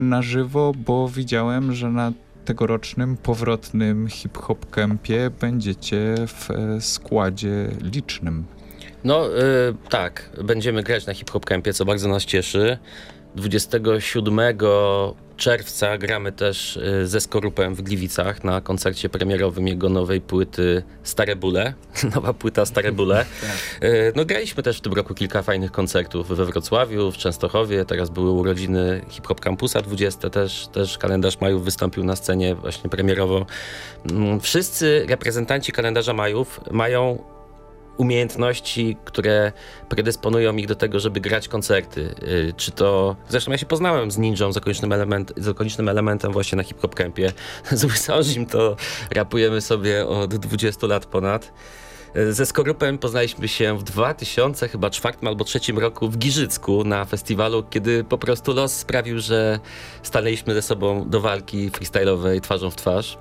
na żywo, bo widziałem, że na tegorocznym, powrotnym hip-hop campie będziecie w składzie licznym. No tak, będziemy grać na Hip Hop Campie, co bardzo nas cieszy. 27 czerwca gramy też ze Skorupem w Gliwicach na koncercie premierowym jego nowej płyty Stare Bóle. Nowa płyta Stare Bóle. No graliśmy też w tym roku kilka fajnych koncertów we Wrocławiu, w Częstochowie. Teraz były urodziny Hip Hop Campusa 20. Też Kalendarz Majów wystąpił na scenie właśnie premierowo. Wszyscy reprezentanci Kalendarza Majów mają umiejętności, które predysponują ich do tego, żeby grać koncerty. Czy to... Zresztą ja się poznałem z Ninją, z okolicznym elementem właśnie na Hip Hop Campie. Z Łysorzim to rapujemy sobie od 20 lat ponad. Ze Skorupem poznaliśmy się w 2004 albo 2003 roku w Giżycku na festiwalu, kiedy po prostu los sprawił, że stanęliśmy ze sobą do walki freestyle'owej twarzą w twarz.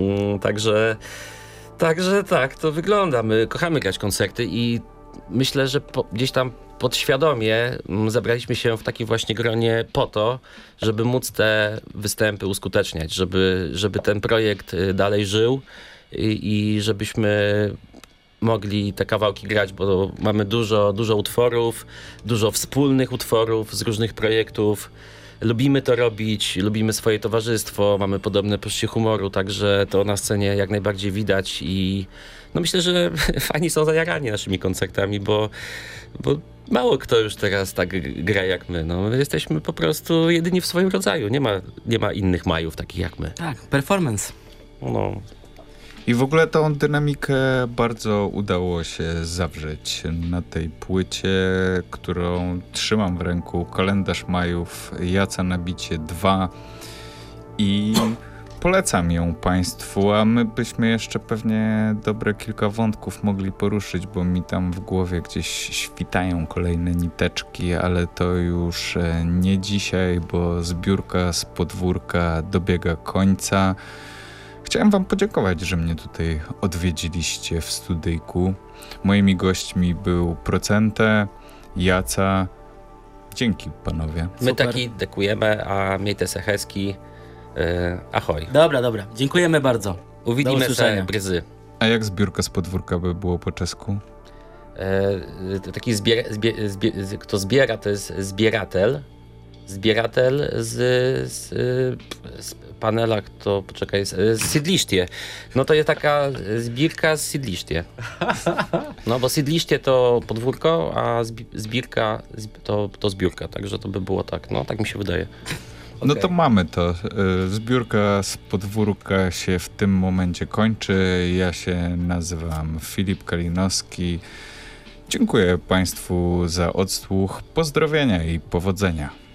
Także tak, to wygląda. My kochamy grać koncerty i myślę, że gdzieś tam podświadomie zabraliśmy się w takim właśnie gronie po to, żeby móc te występy uskuteczniać, żeby ten projekt dalej żył i żebyśmy mogli te kawałki grać, bo mamy dużo utworów, dużo wspólnych utworów z różnych projektów. Lubimy to robić, lubimy swoje towarzystwo, mamy podobne poczucie humoru, także to na scenie jak najbardziej widać i no myślę, że fani są zajarani naszymi koncertami, bo mało kto już teraz tak gra jak my. No, my jesteśmy po prostu jedyni w swoim rodzaju, nie ma innych majów takich jak my. Tak, performance. No. I w ogóle tą dynamikę bardzo udało się zawrzeć na tej płycie, którą trzymam w ręku. Kalendarz Majów, Jaca na bicie 2 i polecam ją Państwu, a my byśmy jeszcze pewnie dobre kilka wątków mogli poruszyć, bo mi tam w głowie gdzieś świtają kolejne niteczki, ale to już nie dzisiaj, bo zbiórka z podwórka dobiega końca. Chciałem wam podziękować, że mnie tutaj odwiedziliście w studyjku. Moimi gośćmi był Procente, Jaca. Dzięki panowie. My taki dekujemy, a miejte se hezki. Ahoj. Dobra. Dziękujemy bardzo. Uwidzimy się bryzy. A jak zbiórka z podwórka by było po czesku? Taki kto zbiera, to jest zbieratel. Zbieratel z panela, to poczekaj, z Siedlisztie. No to jest taka zbirka z Siedlisztie. No bo Siedlisztie to podwórko, a zbirka to zbiórka, także to by było tak, no tak mi się wydaje. No to mamy to. Zbiórka z podwórka się w tym momencie kończy. Ja się nazywam Filip Kalinowski. Dziękuję Państwu za odsłuch. Pozdrowienia i powodzenia.